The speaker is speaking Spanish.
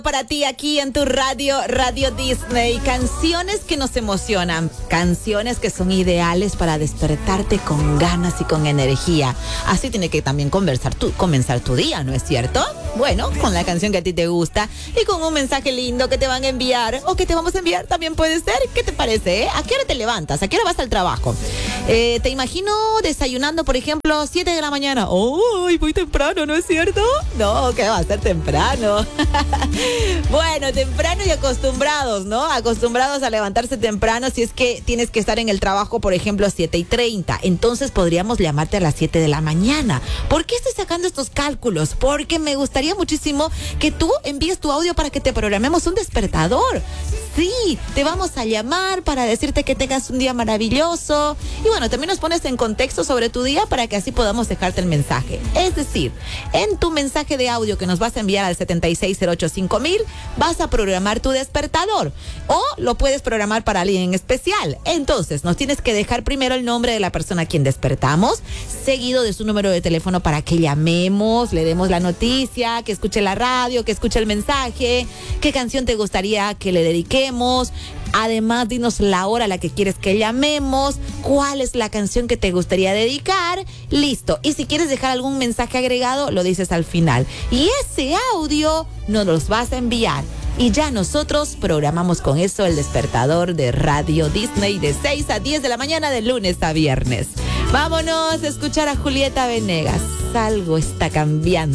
Para ti aquí en tu Radio Disney, canciones que nos emocionan, canciones que son ideales para despertarte con ganas y con energía. Así tiene que también comenzar tu día, ¿no es cierto? Bueno, con la canción que a ti te gusta y con un mensaje lindo que te van a enviar o que te vamos a enviar también puede ser. ¿Qué te parece? ¿A qué hora te levantas? ¿A qué hora vas al trabajo? Te imagino desayunando, por ejemplo, 7 de la mañana. ¡Uy, muy temprano, ¿no es cierto? No, que va a ser temprano. Bueno, temprano y acostumbrados, ¿no? Acostumbrados a levantarse temprano si es que tienes que estar en el trabajo, por ejemplo, a 7:30. Entonces podríamos llamarte a las 7 de la mañana. ¿Por qué estoy sacando estos cálculos? Porque me gustaría muchísimo que tú envíes tu audio para que te programemos un despertador. Sí, te vamos a llamar para decirte que tengas un día maravilloso. Y bueno, también nos pones en contexto sobre tu día para que así podamos dejarte el mensaje. Es decir, en tu mensaje de audio que nos vas a enviar al 76085000, vas a programar tu despertador. O lo puedes programar para alguien en especial. Entonces, nos tienes que dejar primero el nombre de la persona a quien despertamos, seguido de su número de teléfono para que llamemos, le demos la noticia, que escuche la radio, que escuche el mensaje, qué canción te gustaría que le dediquemos. Además, dinos la hora a la que quieres que llamemos, cuál es la canción que te gustaría dedicar. Listo. Y si quieres dejar algún mensaje agregado, lo dices al final. Y ese audio nos los vas a enviar. Y ya nosotros programamos con eso el despertador de Radio Disney de 6 a 10 de la mañana de lunes a viernes. Vámonos a escuchar a Julieta Venegas. Algo está cambiando.